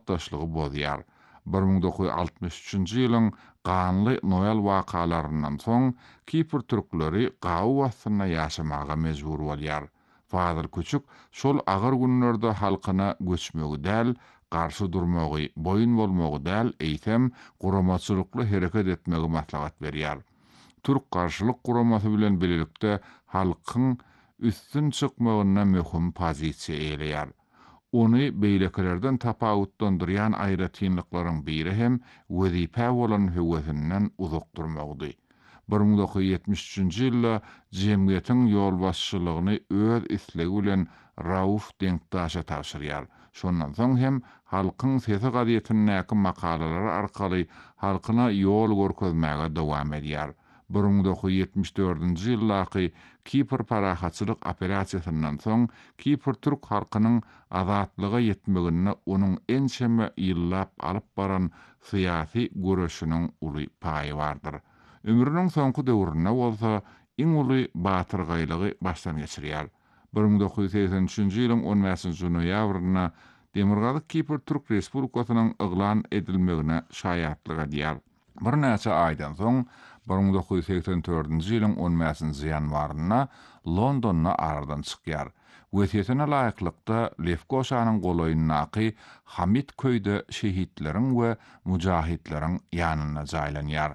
yurttaşlygy bozýar. 1963-nji ýylyň ganly Noel wakalaryndan soň Kipr türkleri gawy wastyna ýaşamaga mejbur bolýar. Fazıl Küçük şol agyr günlerde halkyna göçmegi däl, garşy durmagy, boyun bolmagy däl, eýtem guramaçylykly hereket etmegi maslahat berýär. Türk garşylyk guramasy bilen birlikde halkyň üstün çykmagyna möhüm pozisiýa eýleýär. Onu beýlekelerden tapawutlandyrýan aýratynlyklaryň biri hem wezipä bolan höwesinden uzak durmagydy. 1973-nji ýylda jemgyýetiň ýol başçylygyny öz islegi bilen Rauf Denktaşa tapşyrýar. Şondan soň hem halkyň sesi gazetindäki makalalary arkaly halkyna ýol görkezmäge dowam edýär. 1974-nji ýyllaky Kipr parahatçylyk operasiýasyndan soň Kipr türk halkynyň azatlyga ýetmegine onuň ençeme ýyllap alyp baran syýasy görüşiniň uly paýy bardyr. Ömrüniň soňky döwründe bolsa iň uly batyrgylygy başdan geçirýär. 1983-nji ýylyň 15-nji noýabryna Demirgazyk Kipr Türk Respublikasynyň yglan edilmegine şaýatlyk edýär. Bir näçe aýdan soň 1984-nji ýylyň 15-nji ýanwaryna Londonna aradan çykýar. Wesiýetine laýyklykda Lefkoşanyň golaýyndaky Hamid köýde şehitleriň we mujahidleriň ýanyna jaýlanýar.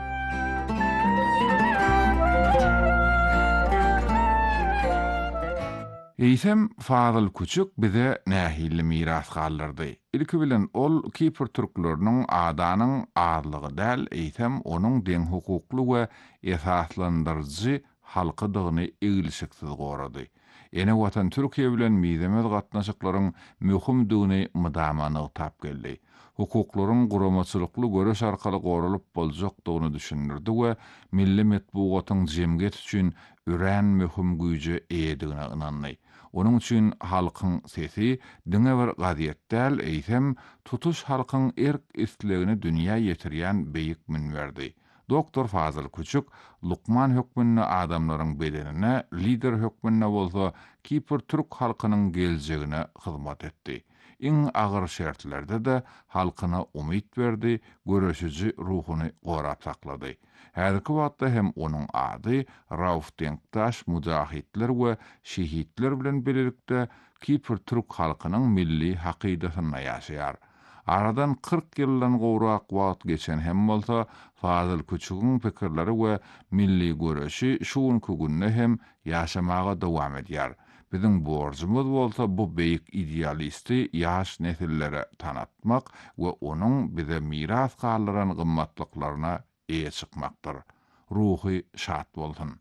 Eýsem Fazıl Küçük bize nähilli miras galdyrdy. Ilki bilen ol Kipr türkleriniň adanyň azlygy däl, eýsem onuň deň hukukly we esaslandyrjy halkydygyny egilşiksiz gorady. Ene watan Türkiýe bilen mizemet gatnaşyklaryň möhümdigini mydamany tap geldi. Hukuklaryň guramaçylykly görüş arkaly goralyp boljakdygyny düşündirdi we milli metbugatyň jemgyýet üçin üren möhüm güýje eýedigine ynandy. Onun üçin halkyň sesi diňe bir gazetdäl eýsem tutuş halkyň erk islegini dünýä ýetirýän beýik minberdi. Doktor Fazıl Küçük Lukman hökmünde adamlaryň bedenine, lider hökmünde bolsa Kipr türk halkynyň geljegine hyzmat etdi. Iň agyr şertlerde de halkyna umyt berdi, göreşici ruhuny gorap saklady. Häzirki wagtda hem onuň ady Rauf Denktaş mujahidler we şehitler bilen birlikde Kipr türk halkynyň milli hakydatyna ýaşaýar. Aradan 40 ýyldan gowrak wagt geçen hem bolsa Fazıl Küçükiň pikirleri we milli göreşi şuňky günne hem ýaşamaga dowam edýär. Biziň borjumyz bolsa bu beýik idealisti ýaş nesillere tanatmak we onuň bize miras galyran gymmatlyklaryna eýe çykmakdyr. Ruhy şat bolsun.